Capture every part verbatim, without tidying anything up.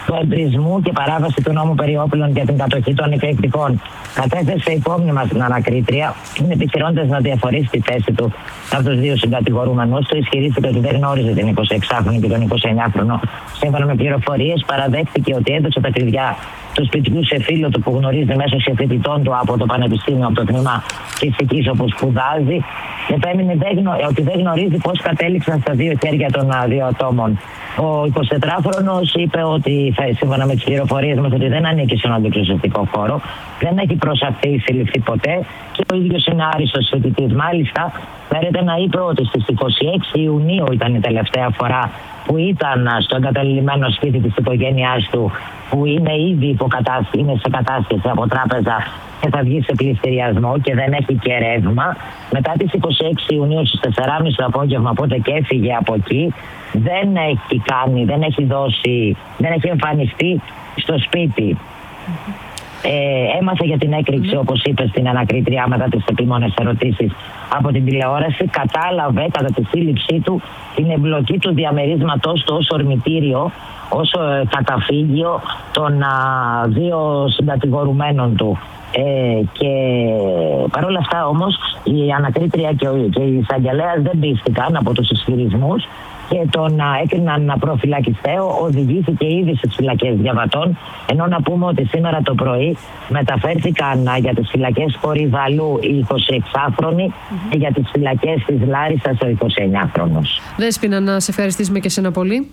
του εμπρισμού και παράβαση του νόμου περί όπλων για την κατοχή των εκρηκτικών. Κατέθεσε υπόμνημα στην ανακρίτρια, επιχειρώντας να διαφορήσει τη θέση του από τους δύο συγκατηγορούμενους του. Ισχυρίστηκε ότι δεν γνώριζε την εικοσιεξάχρονη και τον εικοσιεννιάχρονο. Σύμφωνα με πληροφορίες, παραδέχτηκε ότι έδωσε τα κλειδιά του σπιτιού σε φίλο του που γνωρίζει μέσω φοιτητών του από το Πανεπιστήμιο, από το τμήμα φυσικής όπου σπουδάζει. Επέμεινε ότι δεν γνωρίζει πώς κατέληξαν στα δύο χέρια των δύο ατόμων. Ο εικοσιτετράχρονος είπε ότι, σύμφωνα με τις πληροφορίες μας, ότι δεν ανήκει σε έναν αντιπροσωπευτικό χώρο, δεν έχει προσαχθεί ή συλληφθεί ποτέ και ο ίδιος είναι άριστος φοιτητής. Μάλιστα, φέρεται να είπε ότι στις είκοσι έξι Ιουνίου ήταν η τελευταία φορά που ήταν στο εγκαταλειμμένο σπίτι της οικογένειάς του, που είναι ήδη υποκατάσχεση, είναι σε κατάσχεση από τράπεζα και θα βγει σε πληστηριασμό και δεν έχει και ρεύμα. Μετά τις είκοσι έξι Ιουνίου στις τέσσερις και μισή το απόγευμα, οπότε και έφυγε από εκεί, δεν έχει κάνει, δεν έχει δώσει, δεν έχει εμφανιστεί στο σπίτι. Mm-hmm. Ε, έμαθε για την έκρηξη, όπως είπε στην ανακρίτριά μετά τις επίμονες ερωτήσεις από την τηλεόραση. Κατάλαβε κατά τη σύλληψή του την εμπλοκή του διαμερίσματος του ως ορμητήριο, ως ε, καταφύγιο των α, δύο συντατηγορουμένων του. Ε, και παρόλα αυτά όμως η ανακρίτρια και, ο, και η εισαγγελέας δεν πίστηκαν από τους ισχυρισμούς και τον α, έκριναν προφυλακιστέο. Οδηγήθηκε ήδη στις φυλακές Διαβατών, ενώ να πούμε ότι σήμερα το πρωί μεταφέρθηκαν α, για τις φυλακές Κορυδαλού οι εικοσιεξάχρονοι mm-hmm. και για τις φυλακές της Λάρισσας ο εικοσιεννιάχρονος. Δέσποινα, να σε ευχαριστήσουμε και σένα πολύ.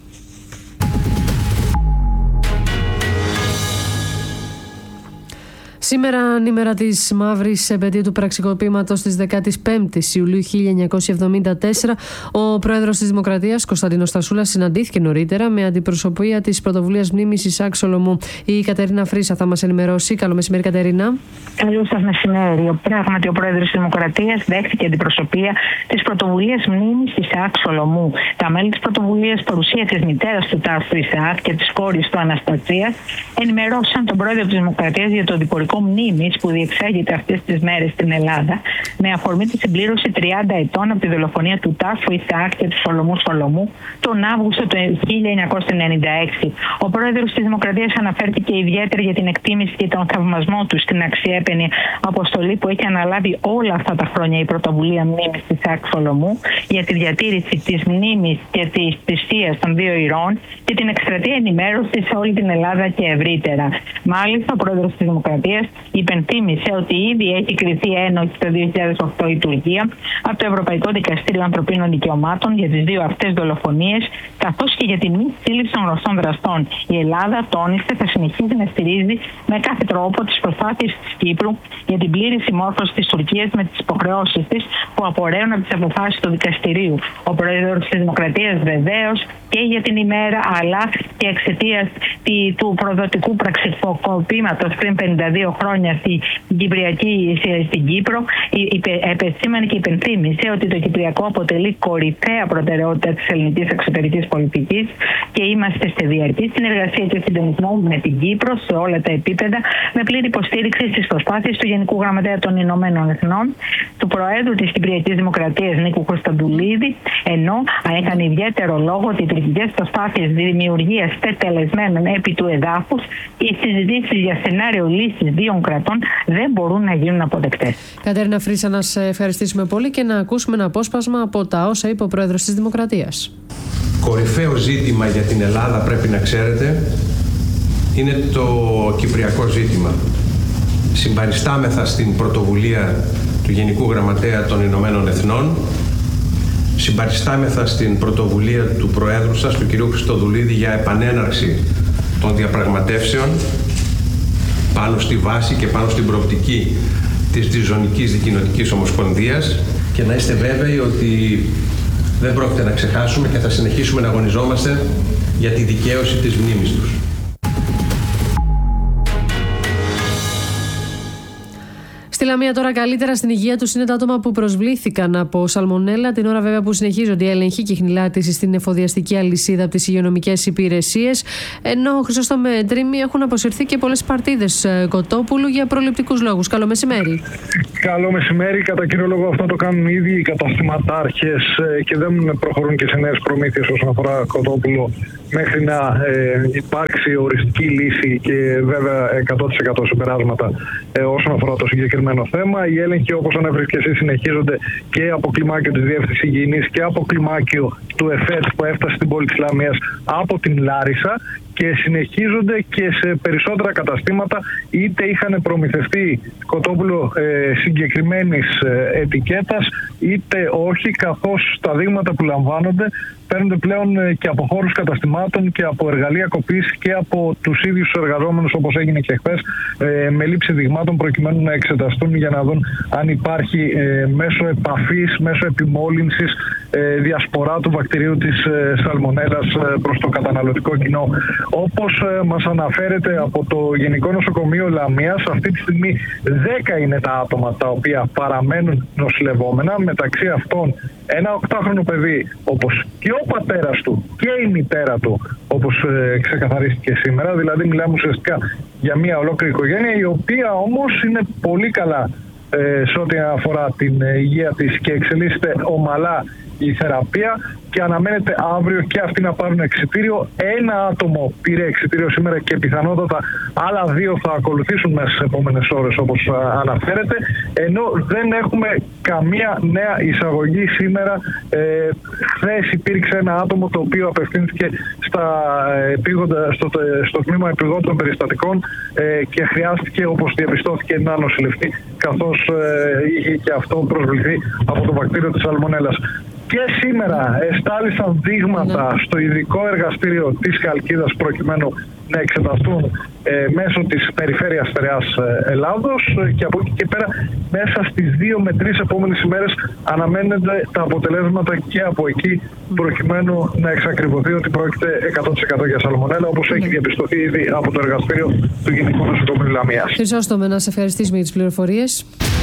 Σήμερα, ανήμερα της μαύρης επετείου του πραξικοπήματος της δεκάτης πέμπτης Ιουλίου χίλια εννιακόσια εβδομήντα τέσσερα, ο πρόεδρος της Δημοκρατίας, Κωνσταντίνος Τασούλας, συναντήθηκε νωρίτερα με αντιπροσωπεία της πρωτοβουλίας μνήμης Ισαάκ Σολομού. Η Κατερίνα Φρίσα θα μας ενημερώσει. Καλό μεσημέρι, Κατερίνα. Καλό σας μεσημέρι. Πράγματι, ο πρόεδρος της Δημοκρατίας δέχτηκε αντιπροσωπεία της πρωτοβουλίας μνήμης Ισαάκ Σολομού. Τα μέλη της πρωτοβουλίας, παρουσία της μητέρας του τάφου Ισαάκ και της κόρης του Αναστασίας, ενημερώσαν τον πρόεδρο της Δημοκρατίας για το διπορικό μνήμης που διεξάγεται αυτές τις μέρες στην Ελλάδα, με αφορμή τη συμπλήρωση τριάντα ετών από τη δολοφονία του τάφου Ισαάκ και του Σολομού Σολομού τον Αύγουστο του χίλια εννιακόσια ενενήντα έξι. Ο πρόεδρος της Δημοκρατίας αναφέρθηκε ιδιαίτερα για την εκτίμηση και τον θαυμασμό του στην αξιέπαινη αποστολή που έχει αναλάβει όλα αυτά τα χρόνια η πρωτοβουλία μνήμης της Ισαάκ Σολομού για τη διατήρηση της μνήμης και της θυσίας των δύο ηρώων και την εκστρατεία ενημέρωση σε όλη την Ελλάδα και ευρύτερα. Μάλιστα, ο πρόεδρος της Δημοκρατίας υπενθύμησε ότι ήδη έχει κριθεί ένοχη το δύο χιλιάδες οκτώ η Τουρκία από το Ευρωπαϊκό Δικαστήριο Ανθρωπίνων Δικαιωμάτων για τις δύο αυτές δολοφονίες, καθώς και για τη μη σύλληψη των γνωστών δραστών. Η Ελλάδα, τόνισε, θα συνεχίζει να στηρίζει με κάθε τρόπο τις προσπάθειες της Κύπρου για την πλήρη συμμόρφωση της Τουρκίας με τις υποχρεώσεις της που απορρέουν από τις αποφάσεις του δικαστηρίου. Ο πρόεδρος της Δημοκρατίας βεβαίως και για την ημέρα, αλλά και εξαιτίας του προδοτικού πραξικοπήματος πριν πενήντα δύο χρόνια στην Κυπριακή, στην Κύπρο, επεσήμανε και υπενθύμησε ότι το Κυπριακό αποτελεί κορυφαία προτεραιότητα της ελληνικής εξωτερικής πολιτικής και είμαστε σε διαρκή συνεργασία και συντονισμό με την Κύπρο σε όλα τα επίπεδα, με πλήρη υποστήριξη στις προσπάθειες του Γενικού Γραμματέα των Ηνωμένων Εθνών, του Προέδρου της Κυπριακής Δημοκρατίας Νίκου Κωνσταντουλίδη, ενώ έκανε ιδιαίτερο λόγο ότι οι τουρκικές προσπάθειες δημιουργίας τετελεσμένων επί του εδάφους, οι συζητήσεις για σενάριο λύσης δύο κρατών δεν μπορούν να γίνουν αποδεκτές. Κατερίνα Φρίσα, να σε ευχαριστήσουμε πολύ και να ακούσουμε ένα απόσπασμα από τα όσα είπε ο πρόεδρος της Δημοκρατίας. Κορυφαίο ζήτημα για την Ελλάδα, πρέπει να ξέρετε, είναι το κυπριακό ζήτημα. Συμπαριστάμεθα στην πρωτοβουλία του Γενικού Γραμματέα των Ηνωμένων Εθνών, συμπαριστάμεθα στην πρωτοβουλία του Προέδρου σας, του κ. Χριστοδουλίδη, για επανέναρξη των διαπραγματεύσεων πάνω στη βάση και πάνω στην προοπτική της Διζωνικής Δικοινοτικής Ομοσπονδίας, και να είστε βέβαιοι ότι δεν πρόκειται να ξεχάσουμε και θα συνεχίσουμε να αγωνιζόμαστε για τη δικαίωση της μνήμης τους. Στη Λαμία τώρα καλύτερα στην υγεία τους είναι τα άτομα που προσβλήθηκαν από σαλμονέλα, την ώρα βέβαια που συνεχίζονται οι έλεγχοι και η χνηλάτιση στην εφοδιαστική αλυσίδα από τις υγειονομικές υπηρεσίες. Ενώ Χρυσόστομε Τρίμη έχουν αποσυρθεί και πολλές παρτίδες κοτόπουλου για προληπτικούς λόγους. Καλό μεσημέρι. Καλό μεσημέρι. Κατά κύριο λόγο αυτό το κάνουν ήδη οι καταστηματάρχες και δεν προχωρούν και σε νέες προμήθειες όσον αφορά κοτόπουλο μέχρι να ε, υπάρξει οριστική λύση και βέβαια εκατό τοις εκατό συμπεράσματα ε, όσον αφορά το συγκεκριμένο θέμα. Οι έλεγχοι, όπως ανέφερες και εσύ, συνεχίζονται και από κλιμάκιο της Διεύθυνσης Υγιεινής και από κλιμάκιο του ΕΦΕΤ που έφτασε στην πόλη της Λαμίας από την Λάρισα, και συνεχίζονται και σε περισσότερα καταστήματα, είτε είχαν προμηθευτεί κοτόπουλο ε, συγκεκριμένης ε, ετικέτας είτε όχι, καθώς τα δείγματα που λαμβάνονται παίρνονται πλέον ε, και από χώρους καταστημάτων και από εργαλεία κοπής και από τους ίδιους τους εργαζόμενους, όπως έγινε και χθες, ε, με λήψη δειγμάτων προκειμένου να εξεταστούν για να δουν αν υπάρχει ε, μέσω επαφής, μέσω επιμόλυνσης ε, διασπορά του βακτηρίου της ε, σαλμονέλας ε, προς το καταναλωτικό κοινό. Όπως ε, μας αναφέρεται από το Γενικό Νοσοκομείο Λαμίας, αυτή τη στιγμή δέκα είναι τα άτομα τα οποία παραμένουν νοσηλευόμενα, μεταξύ αυτών ένα οκτάχρονο παιδί, όπως και ο πατέρας του και η μητέρα του, όπως ε, ξεκαθαρίστηκε σήμερα. Δηλαδή μιλάμε ουσιαστικά για μια ολόκληρη οικογένεια, η οποία όμως είναι πολύ καλά ε, σε ό,τι αφορά την ε, υγεία της και εξελίσσεται ομαλά η θεραπεία, και αναμένεται αύριο και αυτοί να πάρουν εξιτήριο. Ένα άτομο πήρε εξιτήριο σήμερα και πιθανότατα άλλα δύο θα ακολουθήσουν μέσα στις επόμενες ώρες, όπως αναφέρεται, ενώ δεν έχουμε καμία νέα εισαγωγή σήμερα. Ε, χθες υπήρξε ένα άτομο το οποίο απευθύνθηκε στα επίγοντα, στο, στο τμήμα επιγόντων περιστατικών ε, και χρειάστηκε, όπως διαπιστώθηκε, να νοσηλευτεί, καθώς ε, είχε και αυτό προσβληθεί από το βακτήριο της σαλμονέλας. Και σήμερα εστάλησαν δείγματα στο ειδικό εργαστήριο της Χαλκίδας προκειμένου να εξεταστούν ε, μέσω της Περιφέρειας Στερεάς Ελλάδος, και από εκεί και πέρα μέσα στις δύο με τρεις επόμενες ημέρες αναμένονται τα αποτελέσματα και από εκεί, προκειμένου να εξακριβωθεί ότι πρόκειται εκατό τοις εκατό για σαλμονέλα, όπως έχει διαπιστωθεί ήδη από το εργαστήριο του Γενικού Νοσοκομείου Λαμίας. Χρυσόστομε, να σε ευχαριστήσουμε για τις πληροφορίες.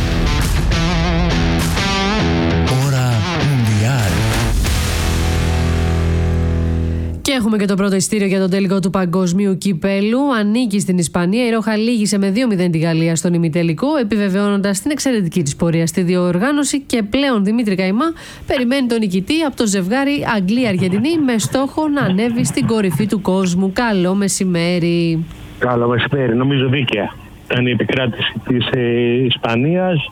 Και έχουμε και το πρώτο ειστήριο για τον τελικό του Παγκοσμίου Κυπέλου. Ανήκει στην Ισπανία. Η Ρόχα λύγησε με δύο μηδέν τη Γαλλία στον ημιτελικό, επιβεβαιώνοντας την εξαιρετική της πορεία στη διοργάνωση. Και πλέον Δημήτρη Καϊμά περιμένει τον νικητή από το ζευγάρι Αγγλία-Αργεντινή, με στόχο να ανέβει στην κορυφή του κόσμου. Καλό μεσημέρι. Καλό μεσημέρι. Νομίζω δίκαια ήταν η επικράτηση της ε, Ισπανίας.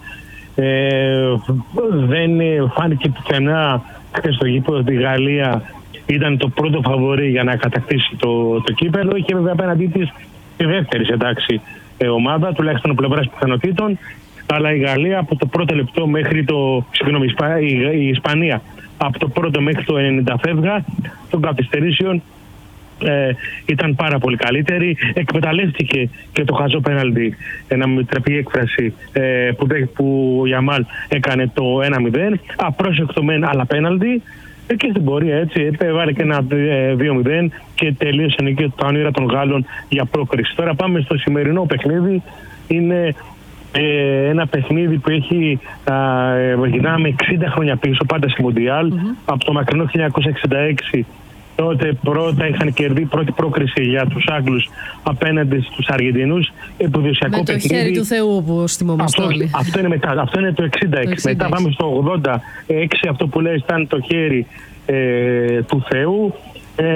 Ε, δεν φάνηκε πουθενά χθες στο γήπεδο ότι η Γαλλία ήταν το πρώτο φαβορί για να κατακτήσει το, το κύπελλο. Είχε βέβαια απέναντί της τη δεύτερη εντάξει ε, ομάδα, τουλάχιστον από πλευράς πιθανότητων. Αλλά η Γαλλία από το πρώτο λεπτό μέχρι το. Συγγνώμη, η, η Ισπανία από το πρώτο μέχρι το ενενήντα φεύγα των καθυστερήσεων ε, ήταν πάρα πολύ καλύτερη. Εκμεταλλεύτηκε και το χαζό πέναλτι, ένα με τραπή έκφραση, ε, που, που ο Γιαμάλ έκανε το ένα μηδέν. Απρόσεκτο μεν, αλλά πέναλτι. Και στην πορεία έτσι έβαλε και ένα δύο μηδέν και τελείωσαν και τα όνειρα των Γάλλων για πρόκριση. Τώρα πάμε στο σημερινό παιχνίδι. Είναι ε, ένα παιχνίδι που έχει ε, γυρνάμε εξήντα χρόνια πίσω, πάντα σε Μουντιάλ, mm-hmm. από το μακρινό χίλια εννιακόσια εξήντα έξι. Τότε πρώτα είχαν κερδίσει πρώτη πρόκριση για τους Άγγλους απέναντι στους Αργεντινούς. Επουδησιακό με το παιχνίδι. Χέρι του Θεού, όπως θυμόμαστε όλοι. Αυτό είναι μετά, αυτό είναι το εξήντα έξι. Το εξήντα έξι. Μετά πάμε στο ογδόντα έξι, αυτό που λέει ήταν το χέρι ε, του Θεού. Ε,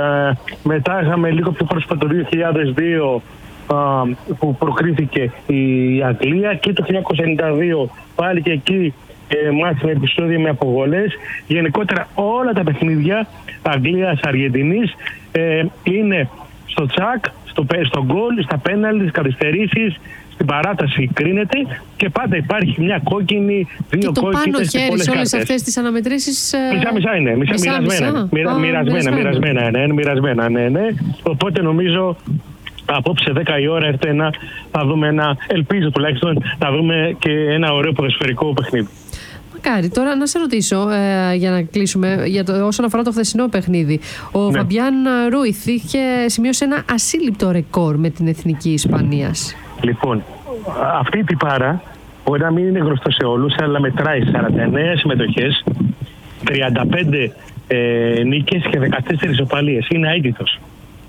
μετά είχαμε λίγο πιο πρόσφατα το δύο χιλιάδες δύο α, που προκρίθηκε η Αγγλία, και το χίλια εννιακόσια ενενήντα δύο πάλι και εκεί ε, μάθημα επεισόδια με αποβολές. Γενικότερα όλα τα παιχνίδια Αγγλίας-Αργεντινής ε, είναι στο τσακ, στο, στο γκολ, στα πέναλτι, στις καθυστερήσεις, στην παράταση κρίνεται, και πάντα υπάρχει μια κόκκινη, δύο κόκκινες και πολλές κάρτες. Και το πάνω χέρι σε όλες αυτές τις αναμετρήσεις ε... μισά-μισά είναι, μισά, μισά, μοιρασμένα, μοιρα, Α, μοιρασμένα, μοιρασμένα, ναι, μοιρασμένα, ναι, ναι. Οπότε νομίζω απόψε δέκα η ώρα έρθε ένα, θα δούμε ένα, ελπίζω τουλάχιστον, θα δούμε και ένα ωραίο ποδοσφαιρικό παιχνίδι. Μακάρι. Τώρα να σε ρωτήσω, ε, για να κλείσουμε, για το, όσον αφορά το χθεσινό παιχνίδι. Ο ναι. Φαμπιάν Ρούιθ είχε σημειώσει ένα ασύλληπτο ρεκόρ με την εθνική Ισπανίας. Λοιπόν, αυτή η τυπάρα μπορεί να μην είναι γνωστό σε όλους, αλλά μετράει σαράντα εννέα συμμετοχές, τριάντα πέντε ε, νίκες και δεκατέσσερις ισοπαλίες. Είναι αίτητος.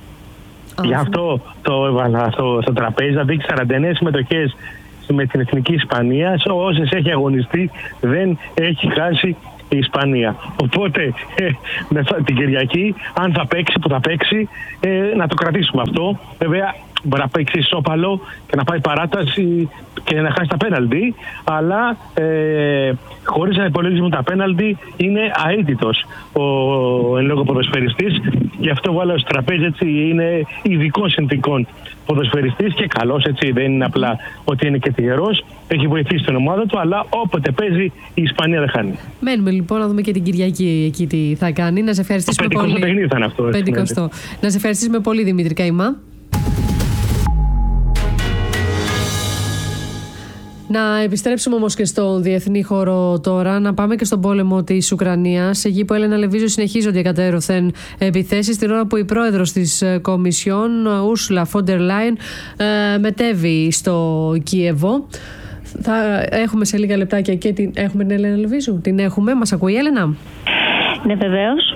Γι' αυτό το έβαλα στο, στο τραπέζι, να δείξει σαράντα εννέα συμμετοχές με την εθνική Ισπανία. Όσες έχει αγωνιστεί, δεν έχει χάσει η Ισπανία. Οπότε ε, με, την Κυριακή, αν θα παίξει που θα παίξει, ε, να το κρατήσουμε αυτό. Βέβαια, μπορεί να παίξει ισόπαλο και να πάει παράταση και να χάσει τα πέναλτι, αλλά ε, χωρίς να υπολογίζουμε τα πέναλτι είναι αίτητος ο εν λόγω ποδοσφαιριστής. Γι' αυτό βάλω στο τραπέζι, έτσι, είναι ειδικών συνθηκών ποδοσφαιριστής και καλός, έτσι, δεν είναι απλά ότι είναι και τυχερός, έχει βοηθήσει την ομάδα του, αλλά όποτε παίζει η Ισπανία δεν χάνει. Μένουμε λοιπόν να δούμε και την Κυριακή εκεί τι θα κάνει. Να σε ευχαριστήσουμε το πολύ. Το παιχνίδι θα είναι αυτό. πεντηκοστό. Να σε ευχαριστήσουμε πολύ, Δημήτρη Καϊμά. Να επιστρέψουμε όμως και στο διεθνή χώρο τώρα, να πάμε και στον πόλεμο της Ουκρανίας. Εκεί που Έλενα Λεβίζου συνεχίζονται εκατέρωθεν επιθέσεις, την ώρα που η πρόεδρος της Κομισιόν, Ursula von der Leyen, μετέβη στο Κίεβο. Θα έχουμε σε λίγα λεπτάκια και την έχουμε την Έλενα Λεβίζου. Την έχουμε, μας ακούει η Έλενα? Ναι, βεβαίως.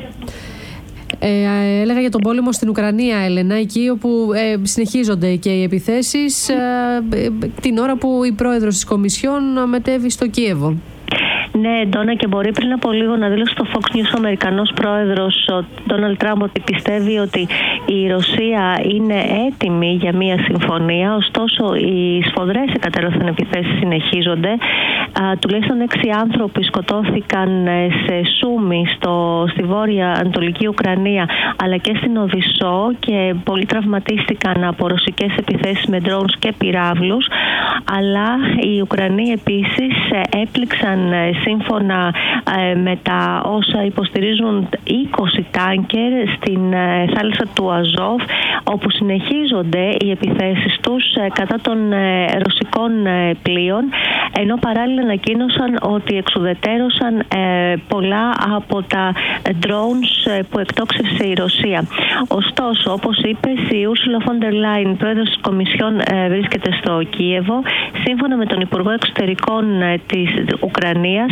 Ε, έλεγα για τον πόλεμο στην Ουκρανία, Έλενα, εκεί όπου ε, συνεχίζονται και οι επιθέσεις ε, ε, την ώρα που η πρόεδρος της Κομισιόν μετέβη στο Κίεβο. Ναι, Ντόνα, και μπορεί πριν από λίγο να δήλωσε στο Fox News ο Αμερικανός πρόεδρος, ο Ντόναλντ Τραμπ, ότι πιστεύει ότι η Ρωσία είναι έτοιμη για μια συμφωνία. Ωστόσο, οι σφοδρές εκατέρωθεν επιθέσεις συνεχίζονται. Α, τουλάχιστον έξι άνθρωποι σκοτώθηκαν σε Σούμι, στο, στη βόρεια ανατολική Ουκρανία, αλλά και στην Οδυσσό, και πολλοί τραυματίστηκαν από ρωσικές επιθέσεις με drones και πυράβλους. Αλλά οι Ουκρανοί επίσης έπληξαν, σύμφωνα με τα όσα υποστηρίζουν, είκοσι τάνκερ στην θάλασσα του Αζόφ, όπου συνεχίζονται οι επιθέσεις τους κατά των ρωσικών πλοίων, ενώ παράλληλα ανακοίνωσαν ότι εξουδετέρωσαν πολλά από τα drones που εκτόξευσε η Ρωσία. Ωστόσο, όπως είπες, η Ursula von der Leyen, πρόεδρος της Κομισιόν, βρίσκεται στο Κίεβο. Σύμφωνα με τον Υπουργό Εξωτερικών της Ουκρανίας,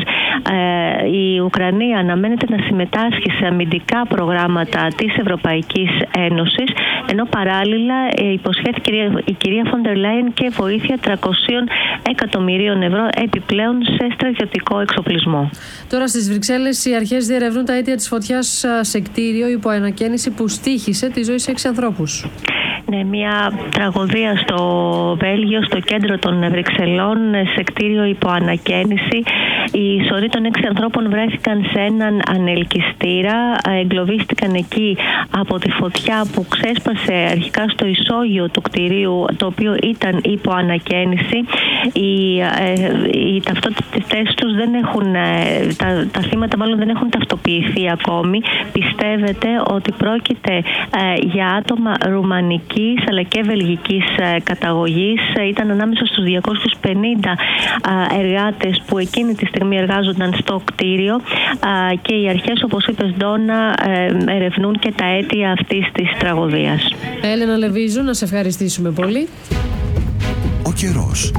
η Ουκρανία αναμένεται να συμμετάσχει σε αμυντικά προγράμματα της Ευρωπαϊκής Ένωσης, ενώ παράλληλα υποσχέθηκε η κυρία von der Leyen και βοήθεια τριακόσια εκατομμυρίων ευρώ επιπλέον σε στρατιωτικό εξοπλισμό. Τώρα στις Βρυξέλλες οι αρχές διερευνούν τα αίτια της φωτιάς σε κτίριο υπό ανακαίνιση που στοίχησε τη ζωή σε έξι ανθρώπους. Ναι, μια τραγωδία στο Βέλγιο, στο κέντρο των Βρυξελών, σε κτίριο υπό ανακαίνιση. Οι σωροί των έξι ανθρώπων βρέθηκαν σε έναν ανελκυστήρα, εγκλωβίστηκαν εκεί από τη φωτιά που ξέσπασε αρχικά στο ισόγειο του κτηρίου, το οποίο ήταν υπό ανακαίνιση. Οι, οι ταυτότητες τους δεν έχουν, τα, τα θύματα μάλλον δεν έχουν ταυτοποιηθεί ακόμη. Πιστεύετε ότι πρόκειται για άτομα ρουμανικής αλλά και βελγικής καταγωγής. Ήταν ανάμεσα στους διακόσιους πενήντα εργάτες που εκείνη τη στιγμή εργάζονταν στο κτίριο, και οι αρχές, όπως είπες, Ντόνα, ερευνούν και τα αίτια αυτής της τραγωδίας. Έλενα Λεβίζου, να σε ευχαριστήσουμε πολύ. Ο καιρός.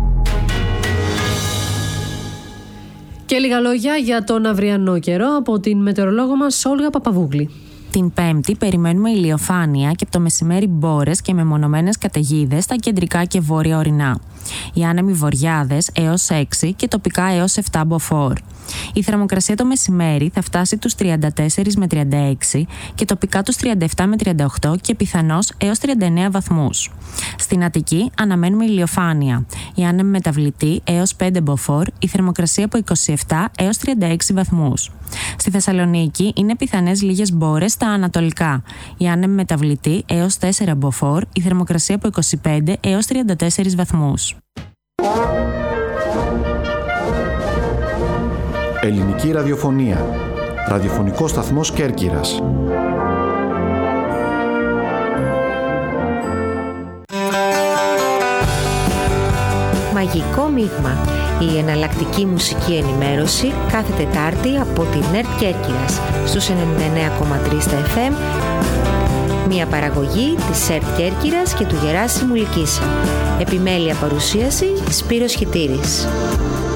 Και λίγα λόγια για τον αυριανό καιρό από την μετεωρολόγο μας Όλγα Παπαβούγλη. Την Πέμπτη περιμένουμε ηλιοφάνεια και από το μεσημέρι μπόρες και μεμονωμένες καταιγίδες στα κεντρικά και βόρεια ορεινά. Οι άνεμοι βοριάδες έως έξι και τοπικά έως επτά μποφόρ. Η θερμοκρασία το μεσημέρι θα φτάσει τους τριάντα τέσσερα με τριάντα έξι και τοπικά τους τριάντα επτά με τριάντα οκτώ και πιθανώς έως τριάντα εννέα βαθμούς. Στην Αττική αναμένουμε ηλιοφάνεια. Η άνεμοι μεταβλητή έως πέντε μποφόρ, η θερμοκρασία από είκοσι επτά έως τριάντα έξι βαθμούς. Στη Θεσσαλονίκη είναι πιθανές λίγες μπόρες στα ανατολικά. Η άνεμοι μεταβλητή έως τέσσερα μποφόρ, η θερμοκρασία από είκοσι πέντε έως τριάντα τέσσερα βαθμούς. Ελληνική ραδιοφωνία. Ραδιοφωνικός σταθμός Κέρκυρας. Μαγικό μείγμα. Η εναλλακτική μουσική ενημέρωση κάθε Τετάρτη από την ΕΡΤ Κέρκυρας στους ενενήντα εννέα κόμμα τρία στα εφ εμ. Μια παραγωγή της ΕΡΤ Κέρκυρας και του Γεράσιμου Λυκίσσα. Επιμέλεια παρουσίαση Σπύρος Χιτήρης.